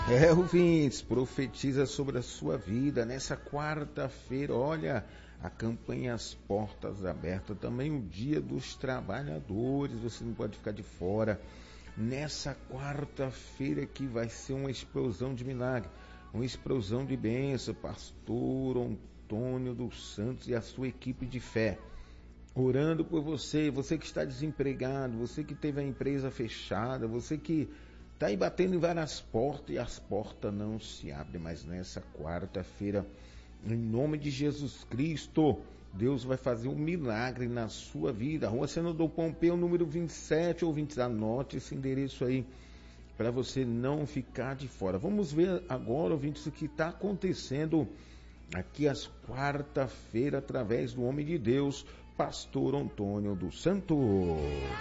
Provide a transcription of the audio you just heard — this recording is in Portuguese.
Ouvintes, profetiza sobre a sua vida nessa quarta-feira. Olha, a campanha As Portas Abertas, também o Dia dos Trabalhadores, você não pode ficar de fora. Nessa quarta-feira que vai ser uma explosão de milagre, uma explosão de bênção. Pastor Antônio dos Santos e a sua equipe de fé, orando por você, você que está desempregado, você que teve a empresa fechada, você que está aí batendo em várias portas e as portas não se abrem. Mas nessa quarta-feira, em nome de Jesus Cristo, Deus vai fazer um milagre na sua vida. Rua Senador Pompeu, número 27 ou 20. Anote esse endereço aí para você não ficar de fora. Vamos ver agora, ouvintes, o que está acontecendo aqui às quarta-feira através do homem de Deus, Pastor Antônio dos Santos.